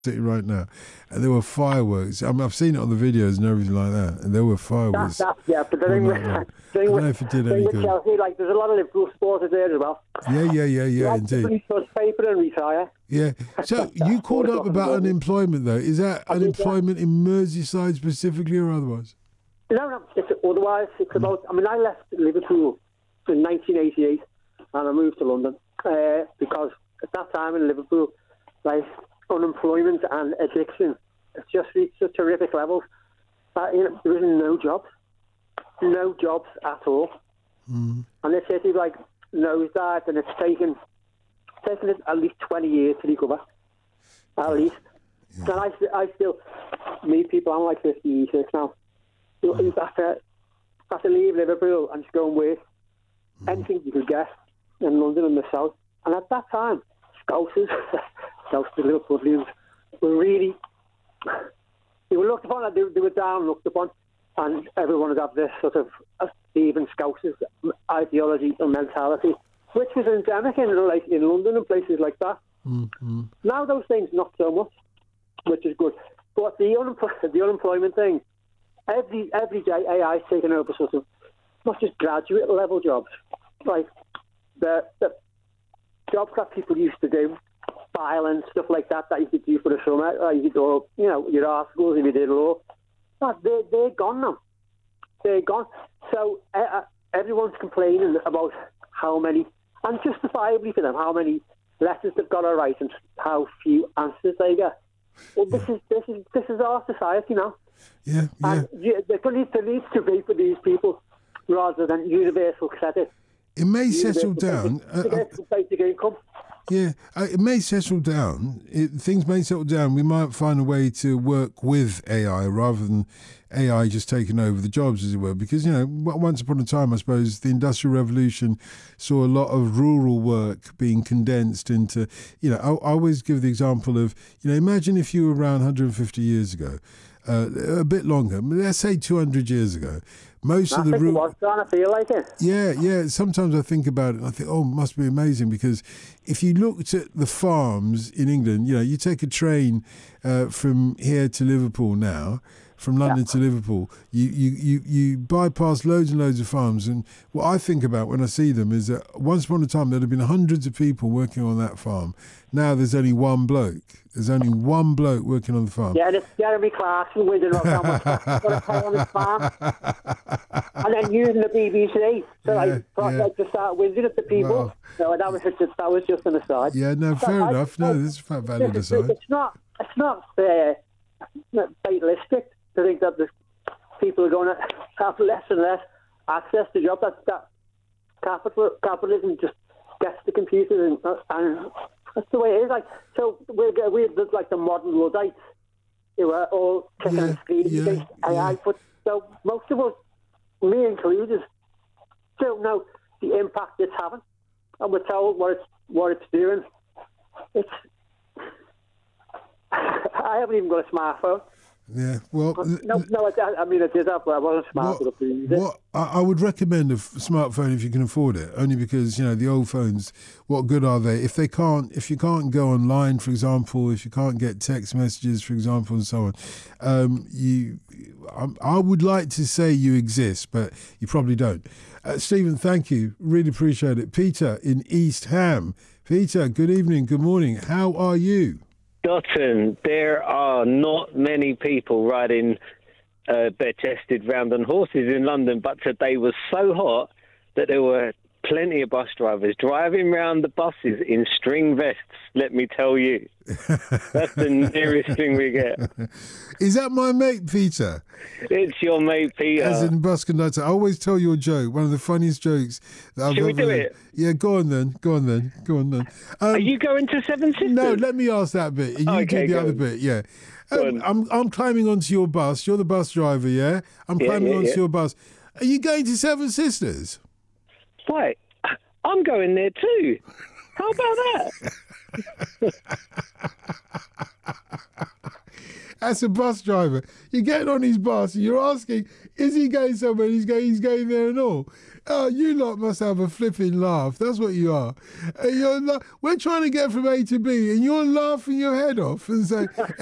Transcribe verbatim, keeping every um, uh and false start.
City right now, and there were fireworks. I mean, I've seen it on the videos and everything like that, and there were fireworks. That, that, yeah, but the thing, with, I thing don't with, know if it did thing any with good. Chelsea, like, there's a lot of Liverpool supporters there as well. Yeah, yeah, yeah, yeah, Like, indeed. Does paper and retire. Yeah. So you called up about unemployment, though. Is that I did, unemployment in Merseyside specifically, or otherwise? No, no, it's otherwise. It's about. I mean, I left Liverpool in nineteen eighty-eight, and I moved to London uh, because at that time in Liverpool, like, unemployment and addiction, it's just reached such terrific levels that, you know, there is no jobs, no jobs at all, Mm. and the city like nosedived, and it's taken taken it at least twenty years to recover, at least. Yeah. And I, st- I still meet people. I'm like fifty-six now. You mm. have to have to leave Liverpool and just go and work mm. anything you could get in London and the south. And at that time, Scousers, Scousers, Liverpoolians, were really, they were looked upon, they, they were down looked upon, and everyone would have this sort of uh, even Scousers ideology and mentality, which was endemic in, like, in London and places like that. Mm-hmm. Now those things, not so much, which is good. But the, unempl- the unemployment thing, every every day A I's taking over sort of, not just graduate level jobs, like the, the jobs that people used to do, filing, stuff like that, that you could do for the summer, like you could do, you know, your articles if you did law, that, they're, they're gone now. They're gone. So uh, everyone's complaining about how many, and justifiably for them, how many letters they've got to write and how few answers they get. Well, this is this is this is our society now. Yeah, yeah. And you, there needs there needs to be for these people rather than universal credit. It may Universal settle down. Basic, universal basic income. Yeah, uh, it may settle down. It, things may settle down. We might find a way to work with A I rather than A I just taking over the jobs, as it were. Because, you know, once upon a time, I suppose, the Industrial Revolution saw a lot of rural work being condensed into, you know, I, I always give the example of, you know, imagine if you were around one hundred fifty years ago, uh, a bit longer, let's say two hundred years ago. Most I of the think ru- it was trying to feel like it. Yeah, yeah. Sometimes I think about it and I think, oh, it must be amazing, because if you looked at the farms in England, you know, you take a train uh, from here to Liverpool now, from London Yeah. to Liverpool, you, you, you, you bypass loads and loads of farms. And what I think about when I see them is that once upon a time there'd have been hundreds of people working on that farm. Now there's only one bloke. There's only one bloke working on the farm. Yeah, and it's Jeremy Clarkson with it how much what pay on his farm. And then using the B B C to, like, Yeah, pro- yeah. like to start whizzing at the people. Wow. So that was just that was just an aside. Yeah, no, So fair I- enough. No, this is a valid it's, aside. it's not it's not uh, not fatalistic to think that the people are going to have less and less access to jobs. That that capital capitalism just gets the computers, and, and that's the way it is. Like, so we're we're like the modern Luddites who are all kicking Yeah, and screaming yeah, against A I. yeah. But so most of us, me included, don't know the impact it's having, and we're told what it's what it's doing. It's I haven't even got a smartphone. Yeah, well... No, no, I, I mean, I did have, but I wasn't smart What, enough to use it. what I, I would recommend a f- smartphone if you can afford it, only because, you know, the old phones, what good are they? If they can't, if you can't go online, for example, if you can't get text messages, for example, and so on, um, you, I, I would like to say you exist, but you probably don't. Uh, Stephen, thank you. Really appreciate it. Peter in East Ham. Peter, good evening, good morning. How are you? Dotton, there are not many people riding uh, bare-chested round on horses in London, but today was so hot that there were plenty of bus drivers driving round the buses in string vests, let me tell you. That's the nearest thing we get. Is that my mate, Peter? It's your mate, Peter. As in bus conductor. I always tell you a joke, one of the funniest jokes that I've Shall we ever do heard. it? Yeah, go on then. Go on then. Go on then. Um, Are you going to Seven Sisters? No, let me ask that bit. And you Okay, do the go other on. bit, yeah. Go Um, on. I'm I'm climbing onto your bus. You're the bus driver, yeah? I'm Yeah, climbing yeah, onto yeah. your bus. Are you going to Seven Sisters? Wait, I'm going there too. How about that? As a bus driver, you're getting on his bus and you're asking, is he going somewhere? He's going, he's going there and all. Oh, you lot must have a flipping laugh. That's what you are. And you're la- we're trying to get from A to B and you're laughing your head off and saying,